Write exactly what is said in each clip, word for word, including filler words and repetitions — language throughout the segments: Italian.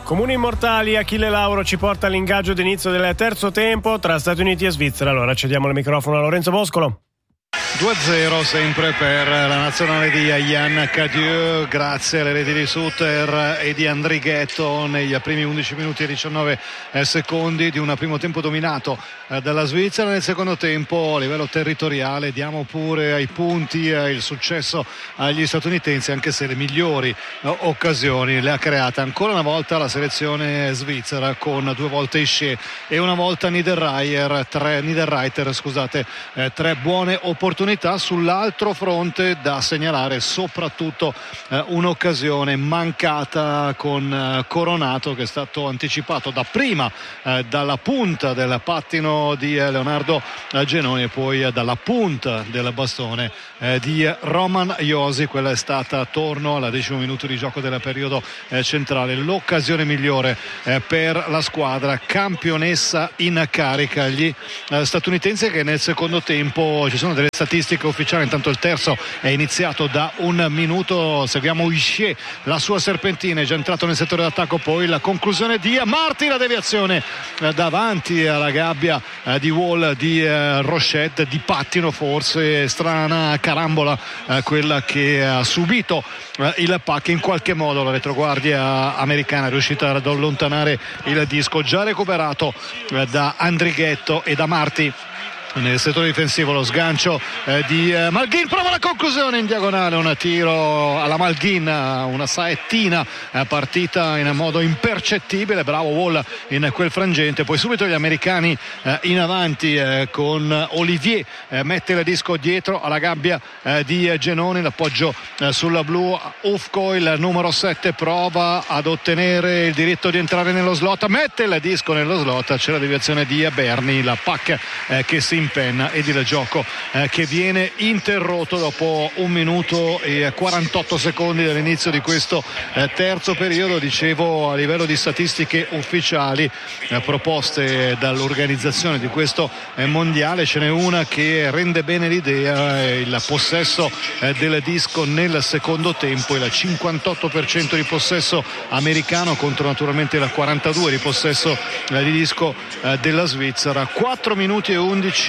Comuni immortali, Achille Lauro ci porta all'ingaggio d'inizio del terzo tempo tra Stati Uniti e Svizzera. Allora cediamo il microfono a Lorenzo Boscolo. due a zero sempre per la nazionale di Yann Cadieux, grazie alle reti di Suter e di Andrighetto nei primi undici minuti e diciannove secondi di un primo tempo dominato dalla Svizzera. Nel secondo tempo a livello territoriale diamo pure ai punti il successo agli statunitensi, anche se le migliori occasioni le ha create ancora una volta la selezione svizzera, con due volte Ische e una volta Niederreiter, tre, Niederreiter scusate, eh, tre buone opportunità. Sull'altro fronte da segnalare soprattutto eh, un'occasione mancata con eh, Coronato, che è stato anticipato da prima eh, dalla punta del pattino di eh, Leonardo Genoni e poi eh, dalla punta del bastone eh, di Roman Josi. Quella è stata attorno al decimo minuto di gioco del periodo eh, centrale l'occasione migliore eh, per la squadra campionessa in carica. Gli eh, statunitensi che nel secondo tempo, ci sono delle statistiche ufficiale, intanto il terzo è iniziato da un minuto, seguiamo Ische, la sua serpentina, è già entrato nel settore d'attacco, poi la conclusione di Marti, la deviazione eh, davanti alla gabbia eh, di Wall di eh, Rochette, di pattino forse, strana carambola eh, quella che ha subito eh, il pack. In qualche modo la retroguardia americana è riuscita ad allontanare il disco, già recuperato eh, da Andrighetto e da Marti. Nel settore difensivo lo sgancio eh, di eh, Malghin, prova la conclusione in diagonale, un tiro alla Malghin, una saettina eh, partita in modo impercettibile, bravo Wall in quel frangente, poi subito gli americani eh, in avanti eh, con Olivier, eh, mette il disco dietro alla gabbia eh, di Genoni, l'appoggio eh, sulla blu. Ufko, il numero sette, prova ad ottenere il diritto di entrare nello slot, mette il disco nello slot, c'è la deviazione di Berni, la pack eh, che si penna ed il gioco eh, che viene interrotto dopo un minuto e quarantotto secondi dall'inizio di questo eh, terzo periodo. Dicevo, a livello di statistiche ufficiali eh, proposte dall'organizzazione di questo eh, mondiale, ce n'è una che rende bene l'idea: eh, il possesso eh, del disco nel secondo tempo, il cinquantotto per cento di possesso americano contro naturalmente il quarantadue per cento di possesso eh, di disco eh, della Svizzera. quattro minuti e undici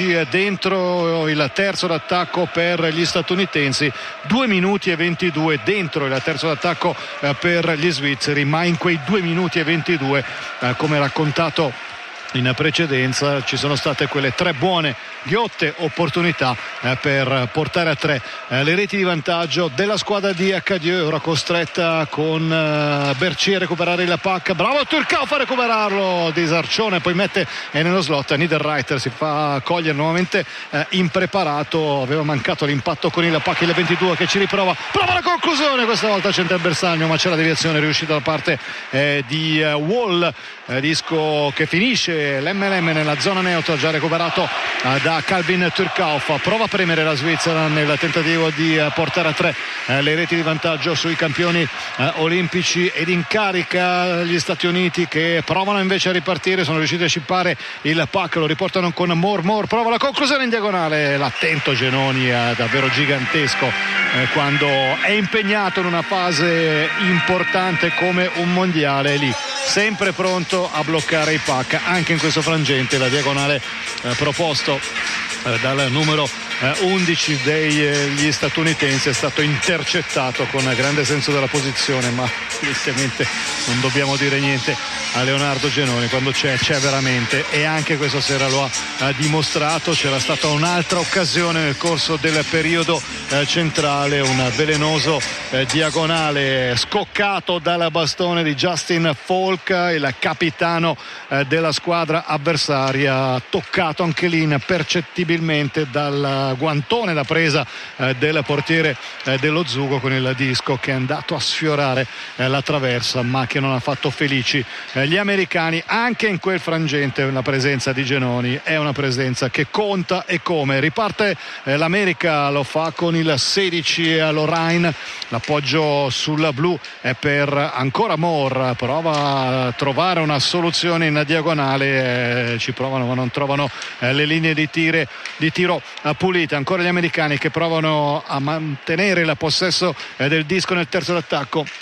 dentro il terzo d'attacco per gli statunitensi, due minuti e ventidue dentro il terzo d'attacco per gli svizzeri, ma in quei due minuti e ventidue, come raccontato in precedenza, ci sono state quelle tre buone ghiotte opportunità eh, per portare a tre eh, le reti di vantaggio della squadra di Cadieux, ora costretta con eh, Bercier a recuperare il pack, bravo Turcauf a recuperarlo di Sarcione, poi mette eh, nello slot. Niederreiter si fa cogliere nuovamente eh, impreparato, aveva mancato l'impatto con il pack, il ventidue che ci riprova, prova la conclusione, questa volta c'entra il bersaglio ma c'è la deviazione riuscita da parte eh, di eh, Wall, eh, disco che finisce l'M L M nella zona neutra, già recuperato eh, da Calvin Turcauf. Prova a premere la Svizzera nel tentativo di eh, portare a tre eh, le reti di vantaggio sui campioni eh, olimpici, ed in carica gli Stati Uniti che provano invece a ripartire, sono riusciti a scippare il pack, lo riportano con Moore, Moore prova la conclusione in diagonale, l'attento Genoni è davvero gigantesco eh, quando è impegnato in una fase importante come un mondiale, lì sempre pronto a bloccare i pack. Anche in questo frangente la diagonale eh, proposto eh, dal numero eh, undici degli statunitensi è stato intercettato con grande senso della posizione, ma tristemente non dobbiamo dire niente a Leonardo Genoni, quando c'è c'è veramente, e anche questa sera lo ha, ha dimostrato. C'era stata un'altra occasione nel corso del periodo eh, centrale, un velenoso eh, diagonale scoccato dal bastone di Justin Falk, il capitano eh, della squadra avversaria, toccato anche lì impercettibilmente dal guantone da presa eh, del portiere eh, dello Zugo, con il disco che è andato a sfiorare eh, la traversa, ma che non ha fatto felici eh, gli americani. Anche in quel frangente la presenza di Genoni è una presenza che conta, e come. Riparte eh, l'America, lo fa con il sedici Lorraine, l'appoggio sulla blu è per ancora Moore, prova a trovare una soluzione in diagonale, eh, ci provano ma non trovano eh, le linee di, tire, di tiro eh, pulite. Ancora gli americani che provano a mantenere il possesso eh, del disco nel terzo d'attacco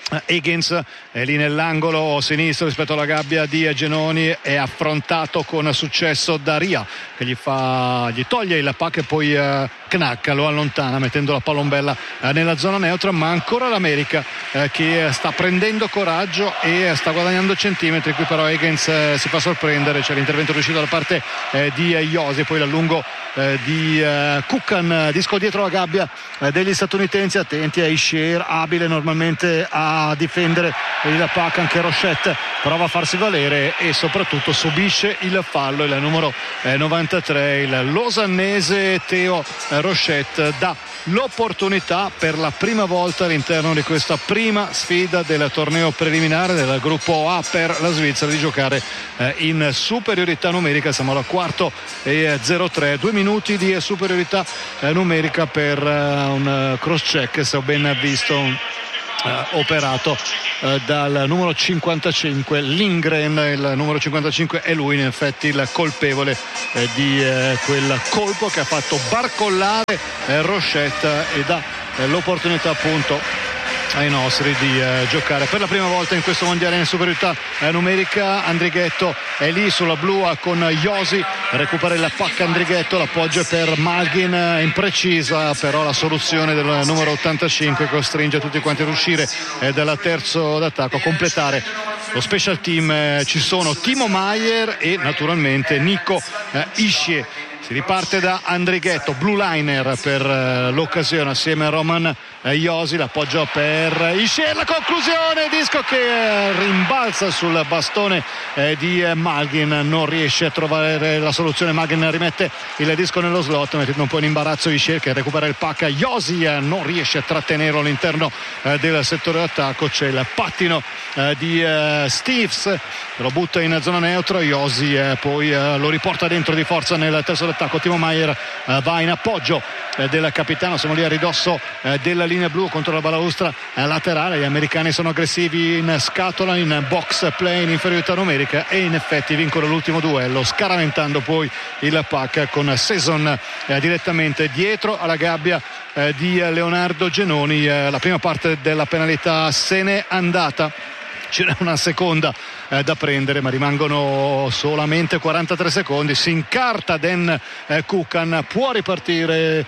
Higgins è lì nell'angolo sinistro rispetto alla gabbia di Genoni, è affrontato con successo da Ria che gli, fa, gli toglie il puck e poi uh, Knack lo allontana mettendo la pallombella uh, nella zona neutra, ma ancora l'America uh, che sta prendendo coraggio e sta guadagnando centimetri. Qui però Higgins uh, si fa sorprendere, c'è l'intervento riuscito da parte uh, di Josi, poi l'allungo uh, di uh, Kukan, uh, disco dietro la gabbia uh, degli statunitensi, attenti a Ishier, abile normalmente a a difendere il puck, anche Rochette prova a farsi valere e soprattutto subisce il fallo il numero eh, novantatré, il losannese Theo Rochette dà l'opportunità per la prima volta all'interno di questa prima sfida del torneo preliminare del gruppo A per la Svizzera di giocare eh, in superiorità numerica. Siamo al quarto e zero tre, due minuti di superiorità eh, numerica per eh, un cross check, se ho ben visto, Uh, operato uh, dal numero cinquantacinque Lindgren. Il numero cinquantacinque è lui in effetti il colpevole uh, di uh, quel colpo che ha fatto barcollare uh, Rochette e dà uh, l'opportunità appunto ai nostri di eh, giocare per la prima volta in questo mondiale in superiorità eh, numerica. Andrighetto è lì sulla blu con Josi, recupera il puck Andrighetto, l'appoggio per Malgin, eh, imprecisa però la soluzione del numero ottantacinque costringe tutti quanti ad uscire eh, dal terzo d'attacco, a completare lo special team. Eh, ci sono Timo Maier e naturalmente Nico eh, Ishier. Si riparte da Andrighetto, blue liner per uh, l'occasione assieme a Roman uh, Josi, l'appoggio per Ishier, la conclusione, disco che uh, rimbalza sul bastone uh, di uh, Malgin, non riesce a trovare la soluzione. Malgin rimette il disco nello slot mettendo un po' in imbarazzo Ishier che recupera il puck. Josi uh, non riesce a trattenerlo all'interno uh, del settore d'attacco, c'è il pattino uh, di uh, Steves, lo butta in zona neutra. Josi uh, poi uh, lo riporta dentro di forza nel terzo d'attacco. Timo Maier uh, va in appoggio uh, del capitano, siamo lì a ridosso uh, della linea blu contro la balaustra uh, laterale. Gli americani sono aggressivi in scatola, in box play, in inferiorità numerica e in effetti vincono l'ultimo duello scaraventando poi il puck con Saison uh, direttamente dietro alla gabbia uh, di Leonardo Genoni. Uh, la prima parte della penalità se n'è andata, ce n'è una seconda eh, da prendere, ma rimangono solamente quarantatré secondi. Si incarta Dan eh, Kukan, può ripartire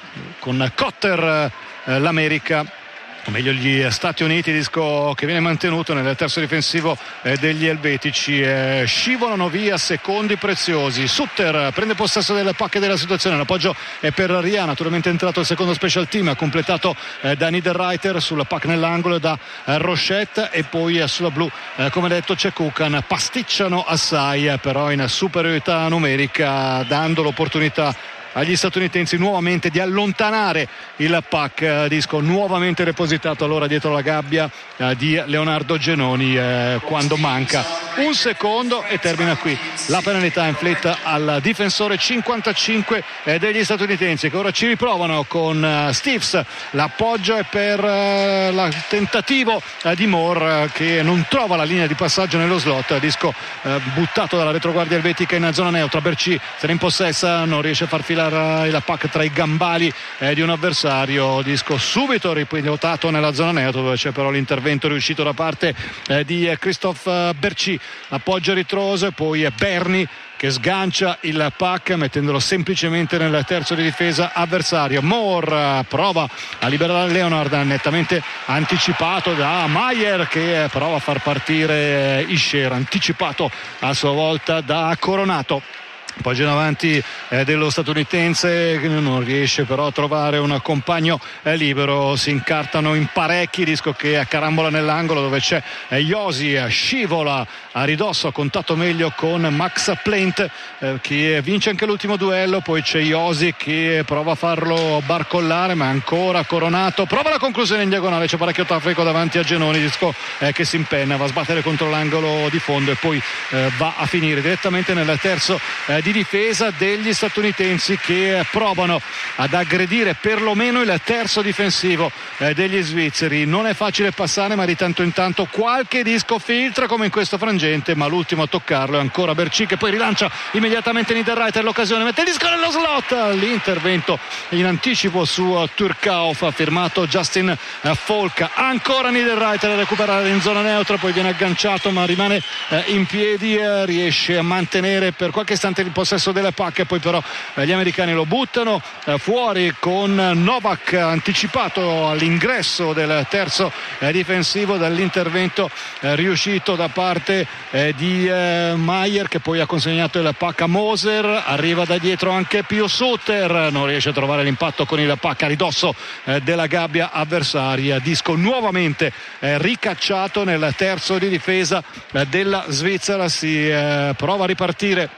con Cotter eh, l'America, o meglio gli Stati Uniti, disco che viene mantenuto nel terzo difensivo eh, degli elvetici. Eh, scivolano via secondi preziosi. Sutter prende possesso del puck e della situazione, l'appoggio è per Ria, naturalmente è entrato il secondo special team completato eh, da Niederreiter sul puck nell'angolo da eh, Rochette e poi eh, sulla blu eh, come detto c'è Kukan. Pasticciano assai eh, però in superiorità numerica, dando l'opportunità agli statunitensi nuovamente di allontanare il puck. Disco nuovamente depositato allora dietro la gabbia eh, di Leonardo Genoni eh, quando manca un secondo e termina qui la penalità inflitta al difensore cinquantacinque eh, degli statunitensi, che ora ci riprovano con eh, Steves. L'appoggio è per eh, il tentativo eh, di Moore eh, che non trova la linea di passaggio nello slot. Disco eh, buttato dalla retroguardia elvetica in zona neutra. Berci se ne impossessa, non riesce a far filare il puck tra i gambali eh, di un avversario. Disco subito ripilotato nella zona neutra, dove c'è però l'intervento riuscito da parte eh, di eh, Christophe Berci. Appoggio ritroso e poi eh, Berni che sgancia il puck mettendolo semplicemente nel terzo di difesa avversario. Moore prova a liberare Leonard, nettamente anticipato da Maier che prova a far partire Ishier, anticipato a sua volta da Coronato. Poi in avanti eh, dello statunitense che non riesce però a trovare un compagno eh, libero, si incartano in parecchi. Disco che carambola nell'angolo dove c'è eh, Josi, eh, scivola a ridosso, a contatto meglio con Max Plaint eh, che vince anche l'ultimo duello. Poi c'è Josi che prova a farlo barcollare, ma ancora Coronato prova la conclusione in diagonale, c'è parecchio traffico davanti a Genoni. Disco eh, che si impenna, va a sbattere contro l'angolo di fondo e poi eh, va a finire direttamente nel terzo eh, di di difesa degli statunitensi che provano ad aggredire perlomeno il terzo difensivo eh, degli svizzeri. Non è facile passare, ma di tanto in tanto qualche disco filtra come in questo frangente, ma l'ultimo a toccarlo è ancora Berci, che poi rilancia immediatamente Niederreiter, l'occasione, mette il disco nello slot, l'intervento in anticipo su Turkauf, ha firmato Justin Folka, ancora Niederreiter a recuperare in zona neutra, poi viene agganciato ma rimane eh, in piedi, eh, riesce a mantenere per qualche istante il possesso delle pacche, poi però eh, gli americani lo buttano eh, fuori con Novak anticipato all'ingresso del terzo eh, difensivo dall'intervento eh, riuscito da parte eh, di eh, Maier, che poi ha consegnato il pack a Moser, arriva da dietro anche Pio Sutter, non riesce a trovare l'impatto con il pack a ridosso eh, della gabbia avversaria, disco nuovamente eh, ricacciato nel terzo di difesa eh, della Svizzera, si eh, prova a ripartire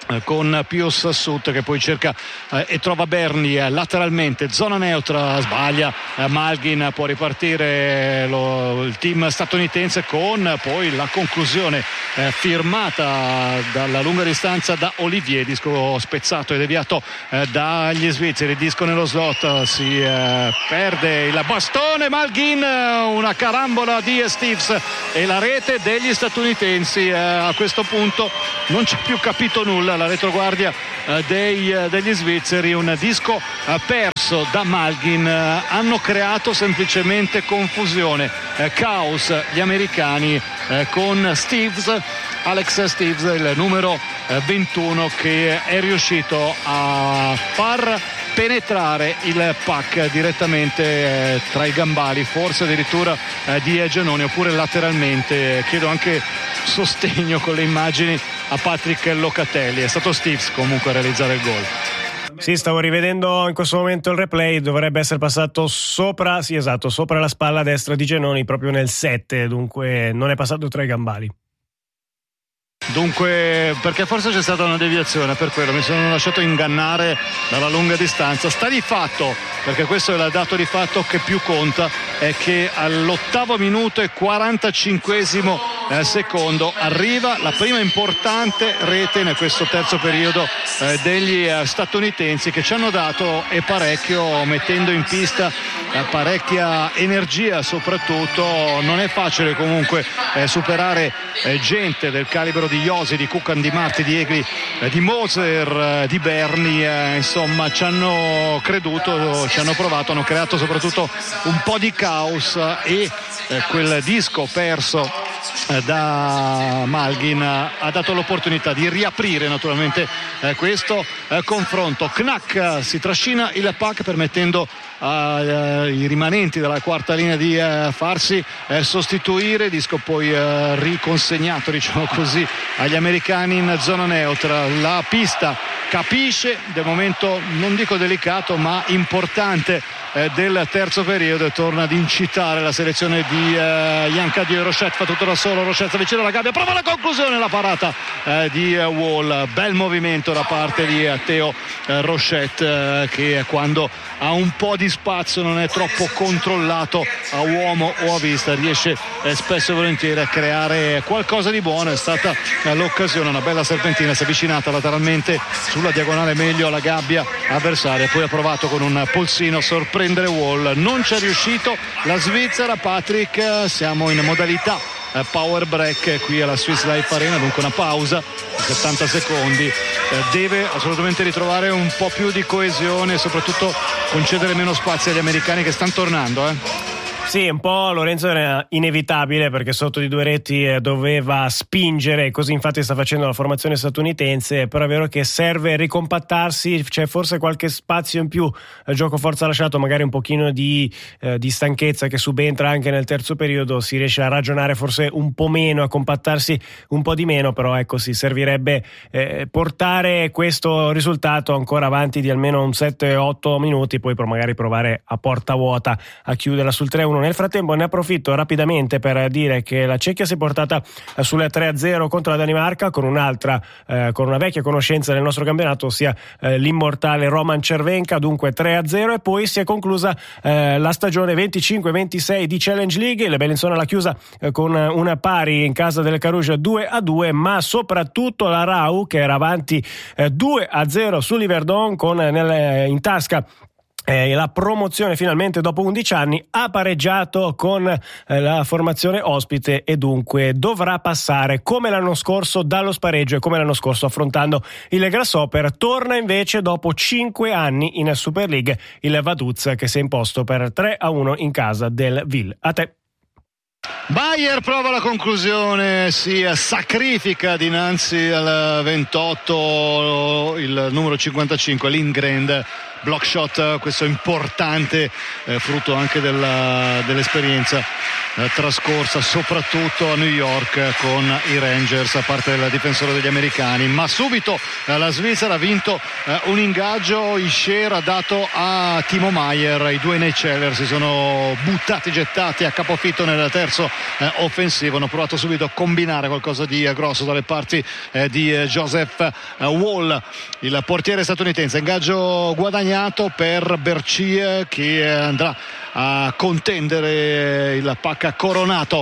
con Pius Sut che poi cerca eh, e trova Berni eh, lateralmente, zona neutra, sbaglia eh, Malgin, può ripartire lo, il team statunitense con poi la conclusione eh, firmata dalla lunga distanza da Olivier, disco spezzato e deviato eh, dagli svizzeri, disco nello slot, si eh, perde il bastone Malgin, una carambola di Steves e la rete degli statunitensi, eh, a questo punto non c'è più capito nulla la retroguardia eh, dei, eh, degli svizzeri, un disco eh, perso da Malgin, eh, hanno creato semplicemente confusione, eh, caos gli americani eh, con Steves, Alex Steves, il numero eh, ventuno, che è riuscito a far penetrare il pack direttamente eh, tra i gambali, forse addirittura eh, di Giannoni, oppure lateralmente. Chiedo anche sostegno con le immagini a Patrick Locatelli, è stato Steves comunque a realizzare il gol. Sì, stavo rivedendo in questo momento il replay, dovrebbe essere passato sopra, sì esatto, sopra la spalla destra di Giannoni, proprio nel sette, dunque non è passato tra i gambali. Dunque, perché forse c'è stata una deviazione, per quello mi sono lasciato ingannare dalla lunga distanza. Sta di fatto, perché questo è il dato di fatto che più conta, è che all'ottavo minuto e quarantacinquesimo eh, secondo arriva la prima importante rete in questo terzo periodo eh, degli eh, statunitensi, che ci hanno dato e parecchio, mettendo in pista eh, parecchia energia soprattutto. Non è facile comunque eh, superare eh, gente del calibro di Josi, di Kukan, di Marti, di Egli, eh, di Moser, eh, di Berni, eh, insomma ci hanno creduto, ci hanno provato, hanno creato soprattutto un po' di caos e eh, quel disco perso eh, da Malgin eh, ha dato l'opportunità di riaprire naturalmente eh, questo eh, confronto. Knack eh, si trascina il pack permettendo ai uh, rimanenti della quarta linea di uh, farsi uh, sostituire, disco poi uh, riconsegnato, diciamo così, agli americani in zona neutra. La pista capisce, del momento non dico delicato ma importante eh, del terzo periodo, e torna ad incitare la selezione di eh, Yann Cadieux. Rochette fa tutto da solo, Rochette sta vicino alla gabbia, prova la conclusione, la parata eh, di eh, Wall, bel movimento da parte di eh, Theo eh, Rochette eh, che quando ha un po' di spazio, non è troppo controllato a uomo o a vista, riesce eh, spesso e volentieri a creare qualcosa di buono. È stata eh, l'occasione, una bella serpentina, si è avvicinata lateralmente sulla diagonale meglio alla gabbia avversaria, poi ha provato con un polsino a sorprendere Wall, non ci è riuscito la Svizzera. Patrick, siamo in modalità eh, power break qui alla Swiss Life Arena, dunque una pausa settanta secondi, eh, deve assolutamente ritrovare un po' più di coesione e soprattutto concedere meno spazio agli americani che stanno tornando. eh. Sì, un po' Lorenzo era inevitabile, perché sotto di due reti eh, doveva spingere, così infatti sta facendo la formazione statunitense, però è vero che serve ricompattarsi, c'è forse qualche spazio in più, il gioco forza lasciato, magari un pochino di, eh, di stanchezza che subentra anche nel terzo periodo, si riesce a ragionare forse un po' meno, a compattarsi un po' di meno, però ecco sì, servirebbe eh, portare questo risultato ancora avanti di almeno un sette otto minuti, poi magari provare a porta vuota a chiuderla sul tre uno. uno. Nel frattempo ne approfitto rapidamente per dire che la Cecchia si è portata sulle tre a zero contro la Danimarca con un'altra, eh, con una vecchia conoscenza del nostro campionato, ossia eh, l'immortale Roman Cervenka, dunque tre a zero, e poi si è conclusa eh, la stagione venticinque ventisei di Challenge League. Il Bellinzona l'ha chiusa eh, con una pari in casa del Carugia due a due, ma soprattutto la Rau, che era avanti eh, due a zero sull'Yverdon con nel, in tasca Eh, la promozione finalmente dopo undici anni, ha pareggiato con eh, la formazione ospite e dunque dovrà passare come l'anno scorso dallo spareggio e come l'anno scorso affrontando il Grasshopper. Torna invece dopo cinque anni in Super League il Vaduz, che si è imposto per tre a uno in casa del Ville. A te. Bayer prova la conclusione, si sacrifica dinanzi al ventotto il numero cinquantacinque Lindgren, block shot, questo importante, eh, frutto anche della, dell'esperienza eh, trascorsa soprattutto a New York con i Rangers, a parte il difensore degli americani. Ma subito eh, la Svizzera ha vinto eh, un ingaggio, Ischer ha dato a Timo Maier, i due Neyceller si sono buttati, gettati a capofitto nel terzo eh, offensivo, hanno provato subito a combinare qualcosa di eh, grosso dalle parti eh, di eh, Joseph eh, Wall, il portiere statunitense. Ingaggio guadagnato per Berchier, che andrà a contendere il pacca coronato.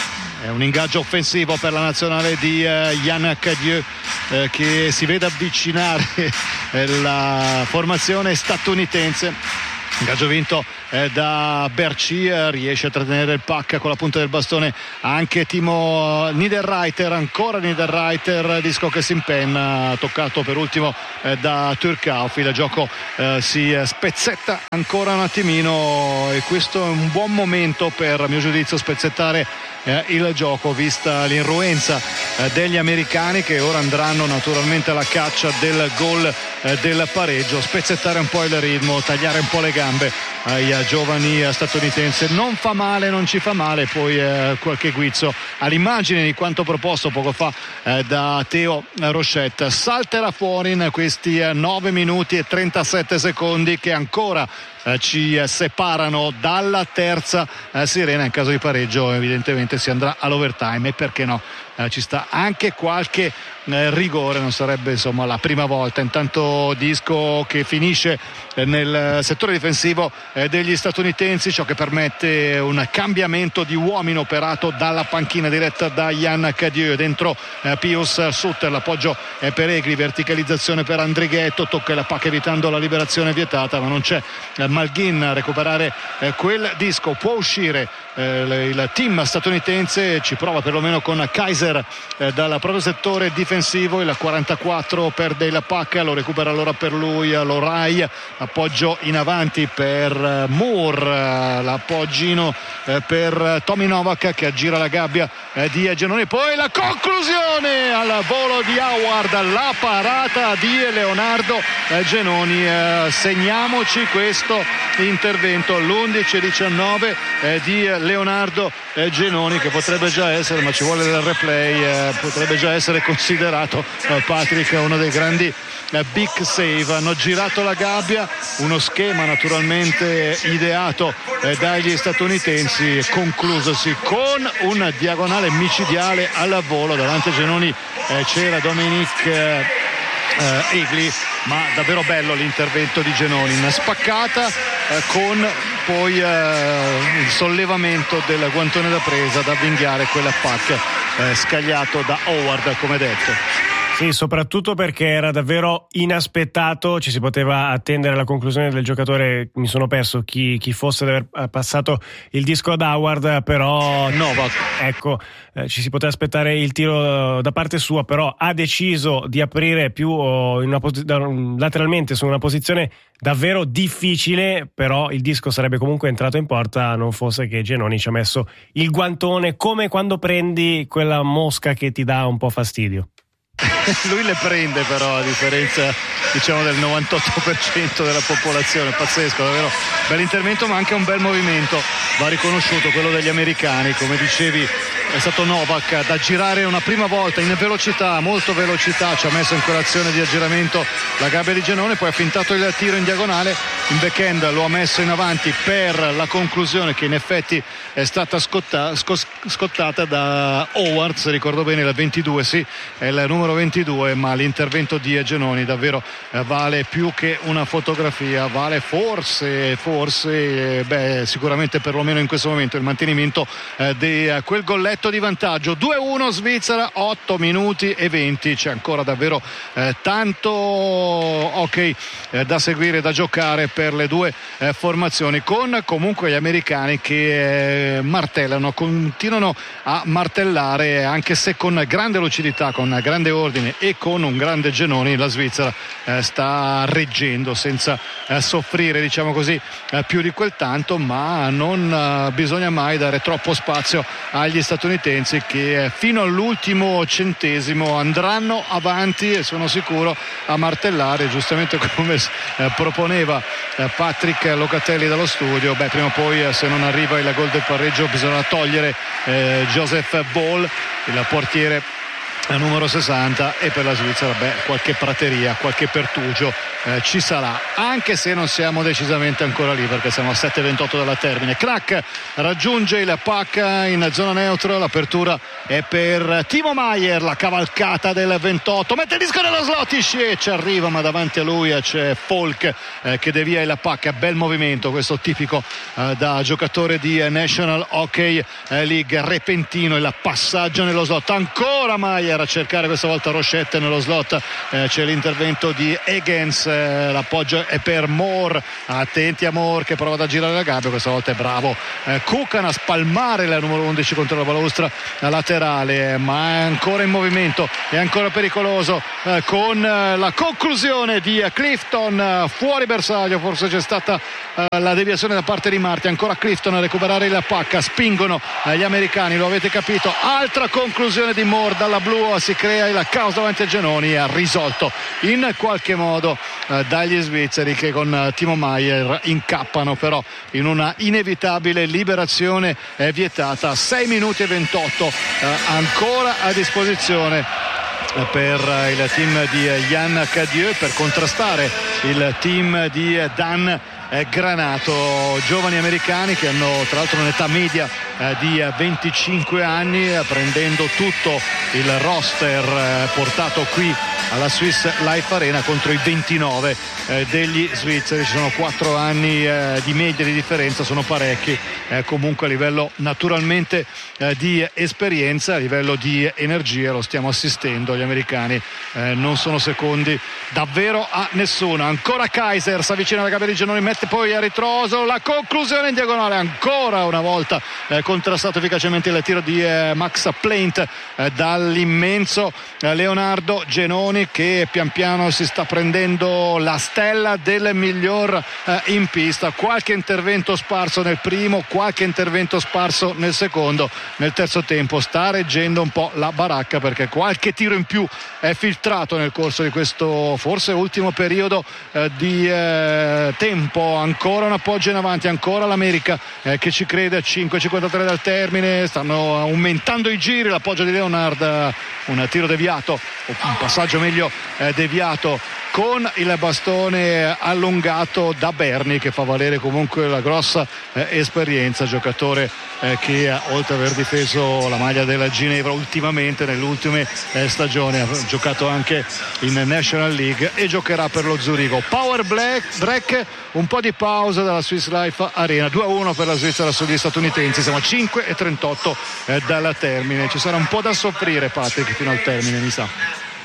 È un ingaggio offensivo per la nazionale di eh, Yann Cadieux, eh, che si vede avvicinare eh, la formazione statunitense. Ingaggio vinto eh, da Berchier, riesce a trattenere il pack con la punta del bastone anche Timo Niederreiter, ancora Niederreiter, disco che si impenna, toccato per ultimo eh, da Turcauf. Il gioco eh, si spezzetta ancora un attimino e questo è un buon momento per, a mio giudizio, spezzettare eh, il gioco, vista l'irruenza eh, degli americani, che ora andranno naturalmente alla caccia del gol eh, del pareggio, spezzettare un po' il ritmo, tagliare un po' le gambe ai giovani statunitensi. Non fa male, non ci fa male. Poi eh, qualche guizzo all'immagine di quanto proposto poco fa eh, da Theo Rochette. Salterà fuori in questi eh, nove minuti e trentasette secondi che ancora eh, ci eh, separano dalla terza eh, sirena. In caso di pareggio evidentemente si andrà all'overtime, e perché no, eh, ci sta anche qualche eh, rigore, non sarebbe insomma la prima volta. Intanto disco che finisce eh, nel settore difensivo eh, degli statunitensi, ciò che permette un cambiamento di uomini operato dalla panchina diretta da Yann Cadieux. Dentro eh, Pius Sutter, l'appoggio eh, per Egli, verticalizzazione per Andrighetto, tocca la pacca evitando la liberazione vietata, ma non c'è eh, Malghin a recuperare eh, quel disco. Può uscire eh, il team statunitense, ci prova perlomeno con Kaiser eh, dal proprio settore difensivo. Il quarantaquattro perde la pacca, lo recupera allora per lui Lorai, appoggio in avanti per Moore, l'appoggino eh, per Tommy Novak che aggira la gabbia eh, di Genoni. Poi la conclusione al volo di Howard, la parata di Leonardo eh, Genoni. Eh, segniamoci questo intervento, l'undici diciannove eh, di Leonardo eh, Genoni, che potrebbe già essere, ma ci vuole del replay, eh, potrebbe già essere considerato eh, Patrick uno dei grandi eh, big save. Hanno girato la gabbia, uno schema naturalmente ideato eh, dagli statunitensi, conclusosi con un diagonale micidiale al volo. Davanti a Genoni eh, c'era Dominique eh, eh, Egli, ma davvero bello l'intervento di Genoni, in spaccata eh, con poi eh, il sollevamento del guantone da presa da avvinghiare quella pacca eh, scagliato da Howard, come detto. Sì, soprattutto perché era davvero inaspettato, ci si poteva attendere la conclusione del giocatore. Mi sono perso chi, chi fosse ad aver passato il disco ad Howard, però Novak, ecco, eh, ci si poteva aspettare il tiro da parte sua, però ha deciso di aprire più in una posi- lateralmente su una posizione davvero difficile, però il disco sarebbe comunque entrato in porta, non fosse che Genoni ci ha messo il guantone, come quando prendi quella mosca che ti dà un po' fastidio. lui le prende però, a differenza diciamo del novantotto per cento della popolazione. Pazzesco, davvero bell'intervento, ma anche un bel movimento, va riconosciuto quello degli americani. Come dicevi, è stato Novak da girare una prima volta in velocità, molto velocità, ci ha messo in quell'azione di aggiramento la gabbia di Giannone, poi ha fintato il tiro in diagonale, in backhand lo ha messo in avanti per la conclusione, che in effetti è stata scotta, scos, scottata da Howard, se ricordo bene il ventidue, sì, è il numero ventidue, ma l'intervento di Giannone davvero eh, vale più che una fotografia, vale forse, forse, eh, beh, sicuramente perlomeno in questo momento il mantenimento eh, di eh, quel golletto di vantaggio. Due a uno Svizzera, otto minuti e venti, c'è ancora davvero eh, tanto hockey eh, da seguire, da giocare per le due eh, formazioni, con comunque gli americani che eh, martellano, continuano a martellare, anche se con grande lucidità, con grande ordine e con un grande Giannone. La Svizzera eh, sta reggendo senza eh, soffrire, diciamo così, eh, più di quel tanto, ma non eh, bisogna mai dare troppo spazio agli statunitensi, che eh, fino all'ultimo centesimo andranno avanti e sono sicuro a martellare, giustamente come eh, proponeva eh, Patrick Locatelli dallo studio. Beh, prima o poi eh, se non arriva il gol del pareggio bisogna togliere eh, Joseph Ball, il portiere numero sessanta, e per la Svizzera beh, qualche prateria, qualche pertugio eh, ci sarà, anche se non siamo decisamente ancora lì, perché siamo a sette ventotto dalla termine. Crack raggiunge il puck in zona neutra, l'apertura è per Timo Maier, la cavalcata del ventotto, mette il disco nello slot, e ci arriva, ma davanti a lui c'è Falk eh, che devia il puck. Bel movimento questo, tipico eh, da giocatore di National Hockey League, repentino il passaggio nello slot, ancora Maier a cercare questa volta Rochette nello slot, eh, c'è l'intervento di Higgins, eh, l'appoggio è per Moore, attenti a Moore che prova a girare la gabbia, questa volta è bravo eh, Kukan a spalmare la numero undici contro la balaustra laterale, ma è ancora in movimento, è ancora pericoloso, eh, con eh, la conclusione di Clifton eh, fuori bersaglio, forse c'è stata eh, la deviazione da parte di Marti, ancora Clifton a recuperare il pacca, spingono eh, gli americani, lo avete capito, altra conclusione di Moore dalla blu, si crea il caos davanti a Giannone, ha risolto in qualche modo eh, dagli svizzeri, che con eh, Timo Maier incappano però in una inevitabile liberazione eh, vietata. Sei minuti e ventotto eh, ancora a disposizione per il team di Yann Cadieux, per contrastare il team di Dan Granato, giovani americani che hanno tra l'altro un'età media eh, di venticinque anni, eh, prendendo tutto il roster eh, portato qui alla Swiss Life Arena contro i ventinove eh, degli svizzeri. Ci sono quattro anni eh, di media di differenza, sono parecchi, eh, comunque a livello naturalmente eh, di esperienza, a livello di energia lo stiamo assistendo, gli americani eh, non sono secondi davvero a nessuno. Ancora Kaiser si avvicina alla gabbia di Giannone, mette poi a ritroso, la conclusione in diagonale, ancora una volta eh, contrastato efficacemente il tiro di eh, Max Plaint eh, dall'immenso eh, Leonardo Giannone, che pian piano si sta prendendo la stella del miglior eh, in pista. Qualche intervento sparso nel primo, qualche intervento sparso nel secondo, nel terzo tempo sta reggendo un po' la baracca, perché qualche tiro in più è filtrato nel corso di questo forse ultimo periodo eh, di eh, tempo. Ancora un appoggio in avanti, ancora l'America eh, che ci crede, a cinque cinquantatré dal termine, stanno aumentando i giri, l'appoggio di Leonard, un tiro deviato, un passaggio meglio eh, deviato con il bastone allungato da Berni, che fa valere comunque la grossa eh, esperienza, giocatore eh, che oltre ad aver difeso la maglia della Ginevra ultimamente nelle ultime eh, stagioni ha giocato anche in National League e giocherà per lo Zurigo. Power black, break, un po' di pausa dalla Swiss Life Arena, due a uno per la Svizzera sugli statunitensi, siamo a cinque e trentotto eh, dal termine. Ci sarà un po' da soffrire, Patrick, fino al termine, mi sa.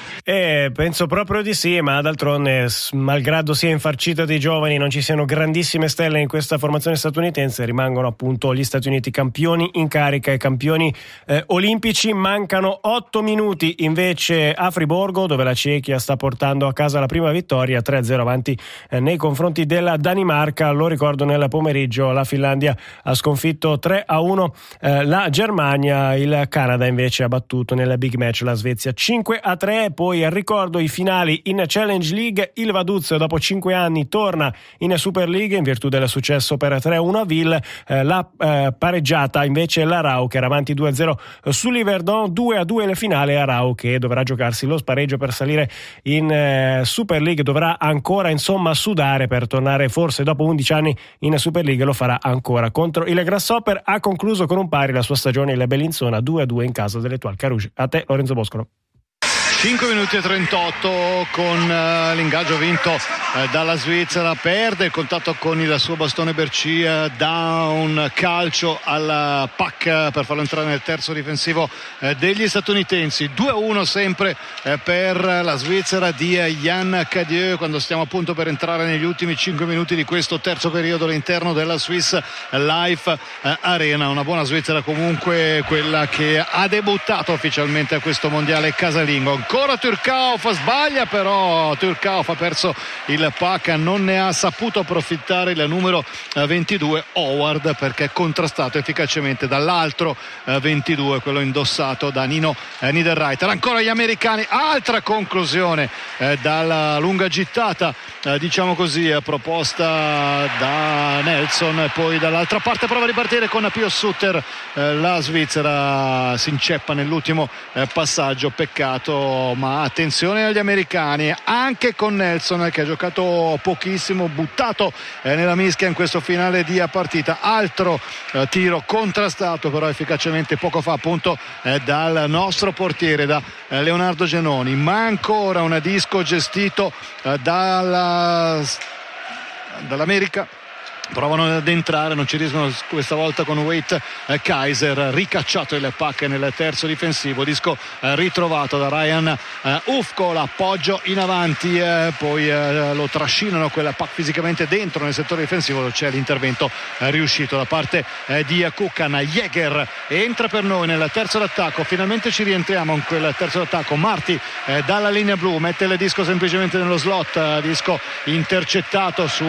Eh, penso proprio di sì, ma d'altronde, malgrado sia infarcita dei giovani, non ci siano grandissime stelle in questa formazione statunitense, rimangono appunto gli Stati Uniti campioni in carica e campioni eh, olimpici. Mancano otto minuti invece a Friburgo, dove la Cechia sta portando a casa la prima vittoria, tre a zero avanti eh, nei confronti della Danimarca. Lo ricordo, nel pomeriggio la Finlandia ha sconfitto tre a uno eh, la Germania, il Canada invece ha battuto nel big match la Svezia cinque a tre. Poi poi ricordo i finali in Challenge League. Il Vaduz dopo cinque anni torna in Super League in virtù del successo per tre a uno a Ville. Eh, la eh, pareggiata invece l'Arau, che era avanti due a zero sull'Yverdon. Due a due le finale. Arau che dovrà giocarsi lo spareggio per salire in eh, Super League, dovrà ancora insomma sudare per tornare forse dopo undici anni in Super League. Lo farà ancora contro il Grasshopper. Ha concluso con un pari la sua stagione il Bellinzona, due a due in casa dell'Etoile Carouge. A te Lorenzo Boscolo. cinque minuti e trentotto con uh, l'ingaggio vinto uh, dalla Svizzera. Perde il contatto con il suo bastone Bercia, dà un calcio alla P A C per farlo entrare nel terzo difensivo uh, degli statunitensi. due a uno sempre uh, per la Svizzera di Yann Cadieux, quando stiamo appunto per entrare negli ultimi cinque minuti di questo terzo periodo all'interno della Swiss Life uh, Arena. Una buona Svizzera comunque, quella che ha debuttato ufficialmente a questo mondiale casalingo. Ancora Turcauf sbaglia, però Turcauf ha perso il puck, non ne ha saputo approfittare il numero ventidue Howard, perché è contrastato efficacemente dall'altro ventidue, quello indossato da Nino Niederreiter. Ancora gli americani, altra conclusione eh, dalla lunga gittata eh, diciamo così eh, proposta da Nelson, e poi dall'altra parte prova a ripartire con Pio Sutter. eh, la Svizzera si inceppa nell'ultimo eh, passaggio, peccato. Ma attenzione agli americani, anche con Nelson che ha giocato pochissimo, buttato eh, nella mischia in questo finale di partita. Altro eh, tiro contrastato però efficacemente poco fa appunto eh, dal nostro portiere, da eh, Leonardo Genoni. Ma ancora un disco gestito eh, dalla, dall'America. Provano ad entrare, non ci riescono questa volta con Wade eh, Kaiser. Ricacciato il puck nel terzo difensivo, disco eh, ritrovato da Ryan eh, Ufko. L'appoggio in avanti, eh, poi eh, lo trascinano quel puck fisicamente dentro nel settore difensivo. C'è l'intervento eh, riuscito da parte eh, di Kukan. Jäger entra per noi nel terzo d'attacco, finalmente ci rientriamo in quel terzo d'attacco. Marti eh, dalla linea blu mette il disco semplicemente nello slot, eh, disco intercettato su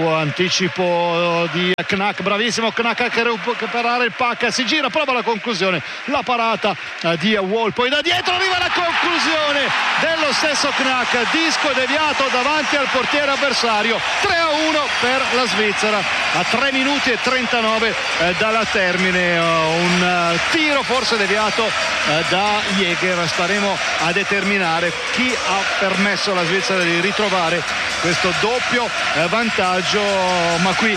anticipo di Knack. Bravissimo Knack a recuperare il puck, si gira, prova la conclusione, la parata eh, di Wall, poi da dietro arriva la conclusione dello stesso Knack, disco deviato davanti al portiere avversario. Tre a uno per la Svizzera a tre minuti e trentanove eh, dalla termine. uh, un uh, tiro forse deviato uh, da Jäger. Staremo a determinare chi ha permesso alla Svizzera di ritrovare questo doppio uh, vantaggio, ma qui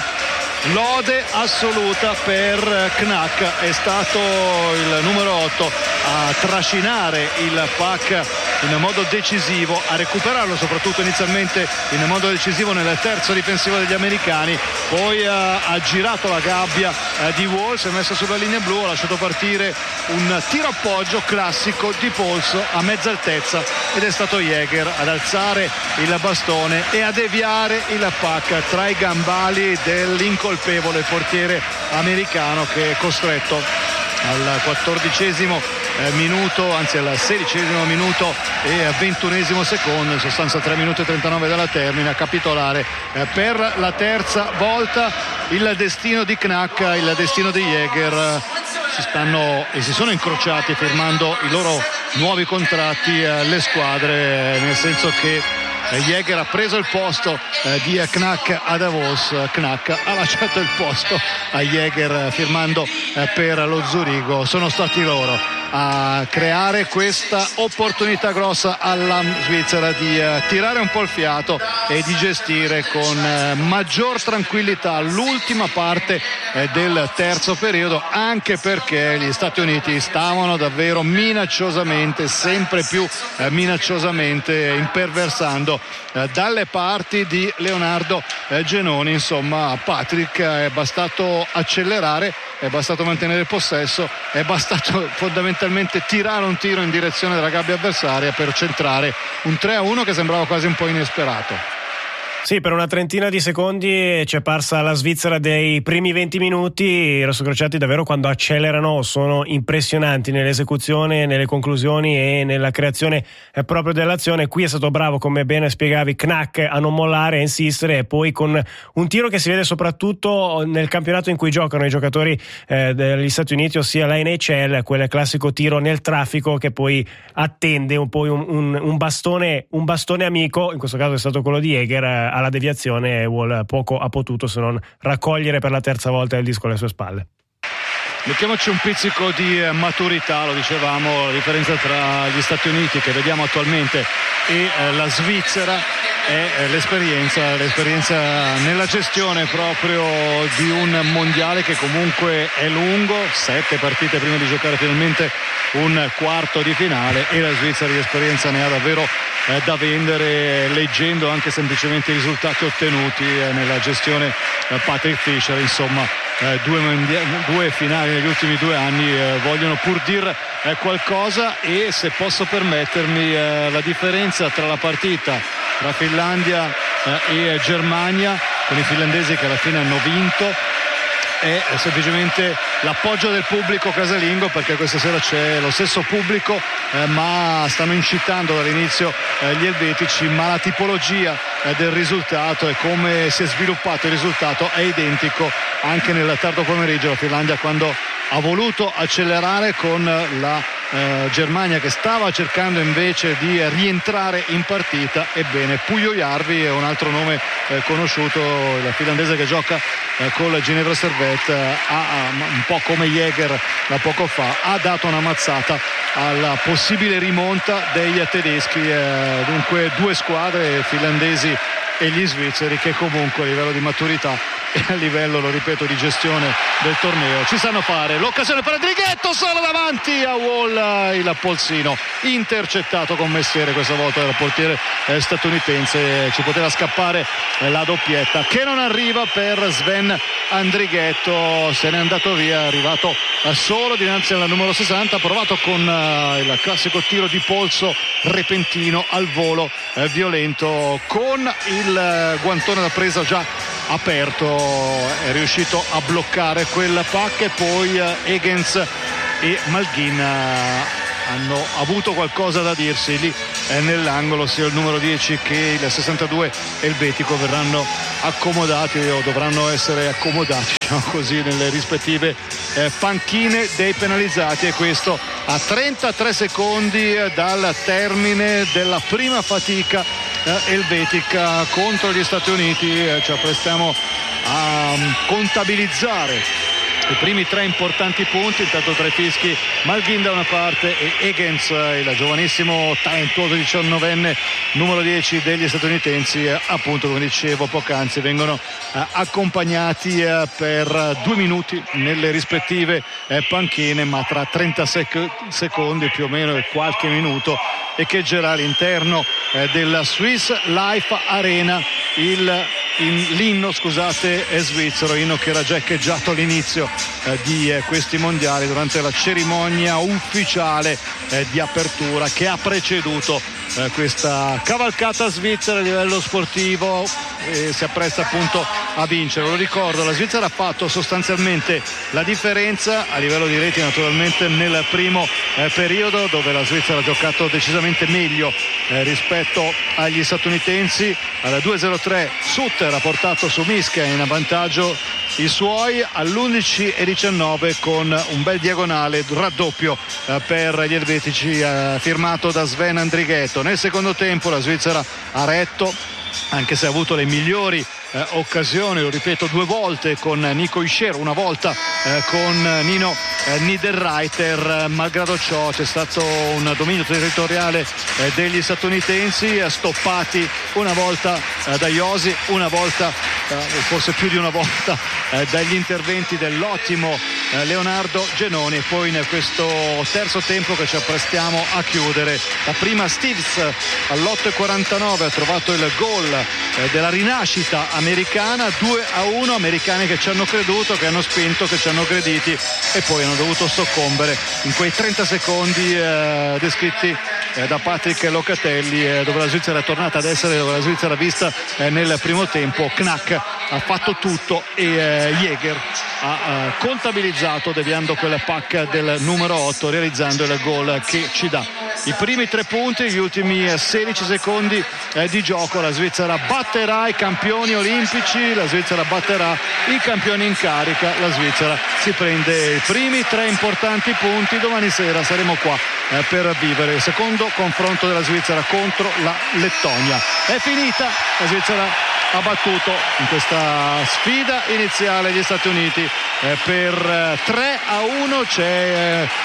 lode assoluta per Knack. È stato il numero otto a trascinare il puck in modo decisivo, a recuperarlo soprattutto inizialmente in modo decisivo nel terzo difensivo degli americani, poi ha, ha girato la gabbia eh, di Wall, si è messo sulla linea blu, ha lasciato partire un tiro appoggio classico di polso a mezza altezza ed è stato Jäger ad alzare il bastone e a deviare il puck tra i gambali dell'incolpevole portiere americano, che è costretto al quattordicesimo eh, minuto, anzi al sedicesimo minuto e ventunesimo secondo, in sostanza tre minuti e trentanove dalla termine, a capitolare eh, per la terza volta il destino di Knack, il destino di Jäger. Si stanno e si sono incrociati firmando i loro nuovi contratti eh, le squadre, nel senso che Jäger ha preso il posto eh, di Knack a Davos. Knack ha lasciato il posto a Jäger firmando eh, per lo Zurigo. Sono stati loro a creare questa opportunità grossa alla Svizzera di eh, tirare un po' il fiato e di gestire con eh, maggior tranquillità l'ultima parte eh, del terzo periodo, anche perché gli Stati Uniti stavano davvero minacciosamente, sempre più eh, minacciosamente imperversando eh, dalle parti di Leonardo eh, Genoni. Insomma, Patrick è bastato accelerare, è bastato mantenere il possesso, è bastato fondamentalmente tirare un tiro in direzione della gabbia avversaria per centrare un tre a uno che sembrava quasi un po' inesperato. Sì, per una trentina di secondi c'è parsa la Svizzera dei primi venti minuti. I rossocrociati davvero quando accelerano sono impressionanti nell'esecuzione, nelle conclusioni e nella creazione proprio dell'azione. Qui è stato bravo, come bene spiegavi, Knack, a non mollare, a insistere, e poi con un tiro che si vede soprattutto nel campionato in cui giocano i giocatori eh, degli Stati Uniti, ossia la N H L, quel classico tiro nel traffico che poi attende un, poi un, un, un, bastone, un bastone amico. In questo caso è stato quello di Jäger alla deviazione, e Wall poco ha potuto se non raccogliere per la terza volta il disco alle sue spalle. Mettiamoci un pizzico di maturità, lo dicevamo, la differenza tra gli Stati Uniti che vediamo attualmente e eh, la Svizzera è eh, l'esperienza, l'esperienza nella gestione proprio di un mondiale che comunque è lungo, sette partite prima di giocare finalmente un quarto di finale, e la Svizzera di esperienza ne ha davvero eh, da vendere, leggendo anche semplicemente i risultati ottenuti eh, nella gestione eh, Patrick Fischer. Insomma, eh, due, mondia- due finali negli ultimi due anni eh, vogliono pur dire eh, qualcosa. E se posso permettermi, eh, la differenza tra la partita tra Finlandia eh, e Germania, con i finlandesi che alla fine hanno vinto, è semplicemente l'appoggio del pubblico casalingo, perché questa sera c'è lo stesso pubblico eh, ma stanno incitando dall'inizio eh, gli elvetici, ma la tipologia eh, del risultato e come si è sviluppato il risultato è identico anche nel tardo pomeriggio. La Finlandia, quando ha voluto accelerare con la eh, Germania che stava cercando invece di rientrare in partita, ebbene Pujojarvi è un altro nome eh, conosciuto, il finlandese che gioca eh, con la Ginevra Servette, eh, ha, ha, un po' come Jäger da poco fa, ha dato una mazzata alla possibile rimonta dei tedeschi. Eh, dunque due squadre, finlandesi e gli svizzeri, che comunque a livello di maturità e a livello, lo ripeto, di gestione del torneo ci sanno fare. L'occasione per Andrighetto, solo davanti a Wall, il polsino intercettato con mestiere, questa volta dal portiere eh, statunitense. Ci poteva scappare eh, la doppietta che non arriva per Sven Andrighetto, se n'è andato via, è arrivato eh, solo dinanzi alla numero sessanta, ha provato con eh, il classico tiro di polso repentino al volo, eh, violento, con il eh, guantone da presa già aperto, è riuscito a bloccare quel pack, e poi Higgins e Malgin hanno avuto qualcosa da dirsi lì eh, nell'angolo. Sia il numero dieci che il sessantadue elvetico verranno accomodati, o dovranno essere accomodati, diciamo così, nelle rispettive eh, panchine dei penalizzati, e questo a trentatré secondi dal termine della prima fatica eh, elvetica contro gli Stati Uniti. Eh, ci apprestiamo a um, contabilizzare i primi tre importanti punti. Intanto tre fischi, Malgin da una parte e Higgins, il giovanissimo talentuoso diciannovenne numero dieci degli statunitensi, appunto come dicevo poc'anzi, vengono eh, accompagnati eh, per due minuti nelle rispettive eh, panchine, ma tra trentasei secondi più o meno e qualche minuto echeggerà all'interno eh, della Swiss Life Arena il In, l'inno scusate è svizzero, inno che era già echeggiato all'inizio eh, di eh, questi mondiali durante la cerimonia ufficiale eh, di apertura che ha preceduto eh, questa cavalcata svizzera a livello sportivo, e si appresta appunto a vincere. Lo ricordo, la Svizzera ha fatto sostanzialmente la differenza a livello di reti naturalmente nel primo eh, periodo, dove la Svizzera ha giocato decisamente meglio eh, rispetto agli statunitensi. Alla due zero tre Sutter ha portato su Mischia in avvantaggio i suoi all'undici e diciannove con un bel diagonale raddoppio eh, per gli elvetici eh, firmato da Sven Andrighetto. Nel secondo tempo la Svizzera ha retto, anche se ha avuto le migliori eh, occasioni, lo ripeto, due volte con Nico Hischier, una volta eh, con Nino eh, Niederreiter. Malgrado ciò c'è stato un dominio territoriale eh, degli statunitensi, eh, stoppati una volta eh, da Josi, una volta eh, forse più di una volta eh, dagli interventi dell'ottimo eh, Leonardo Genoni. E poi in questo terzo tempo che ci apprestiamo a chiudere, la prima Steves all'otto e quarantanove ha trovato il gol eh, della rinascita americana, due a uno, americani che ci hanno creduto, che hanno spinto, che ci hanno aggrediti e poi hanno dovuto soccombere in quei trenta secondi eh, descritti eh, da Patrick Locatelli, eh, dove la Svizzera è tornata ad essere dove la Svizzera vista eh, nel primo tempo. Knack ha fatto tutto e eh, Jäger ha eh, contabilizzato deviando quella pacca del numero otto, realizzando il gol che ci dà i primi tre punti, gli ultimi sedici secondi eh, di gioco. La Svizzera batterà i campioni olimpici, la Svizzera batterà i campioni in carica, la Svizzera si prende i primi tre importanti punti. Domani sera saremo qua eh, per vivere il secondo confronto della Svizzera contro la Lettonia. È finita, la Svizzera ha battuto in questa sfida iniziale gli Stati Uniti eh, per eh, tre a uno. C'è eh,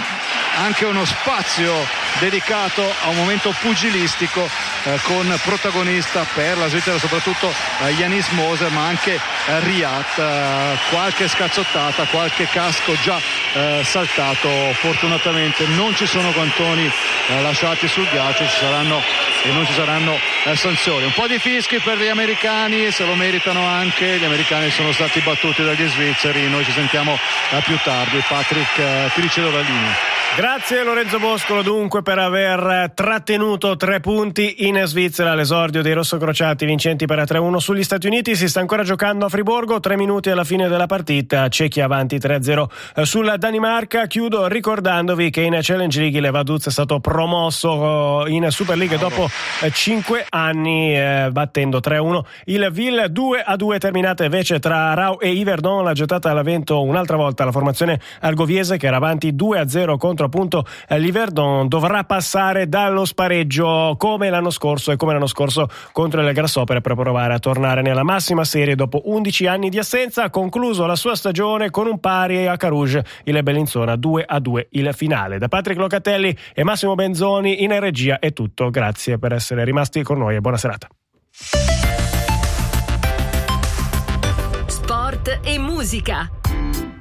anche uno spazio dedicato a un momento pugilistico eh, con protagonista per la Svizzera soprattutto eh, Yanis Moser, ma anche eh, Riyad, eh, qualche scazzottata, qualche casco già eh, saltato. Fortunatamente non ci sono guantoni eh, lasciati sul ghiaccio, ci saranno e non ci saranno eh, sanzioni. Un po' di fischi per gli americani, se lo meritano anche. Gli americani sono stati battuti dagli svizzeri. Noi ci sentiamo eh, più tardi. Patrick, eh, ti ricevo la linea. Grazie Lorenzo Boscolo dunque per aver trattenuto tre punti in Svizzera, l'esordio dei rossocrociati vincenti per tre a uno sugli Stati Uniti. Si sta ancora giocando a Friburgo, tre minuti alla fine della partita, Cecchi avanti tre a zero sulla Danimarca. Chiudo ricordandovi che in Challenge League il Vaduz è stato promosso in Super League dopo cinque anni, eh, battendo tre a uno il Ville. Due a due terminata invece tra Rau e Yverdon, la gettata l'ha vinto un'altra volta la formazione argoviese che era avanti due a zero contro appunto l'Yverdon. Dovrà passare dallo spareggio come l'anno scorso e come l'anno scorso contro le Grasshopper per provare a tornare nella massima serie dopo undici anni di assenza. Ha concluso la sua stagione con un pari a Carouge, il Bellinzona due a due il finale. Da Patrick Locatelli e Massimo Benzoni in regia è tutto, grazie per essere rimasti con noi e buona serata. Sport e musica.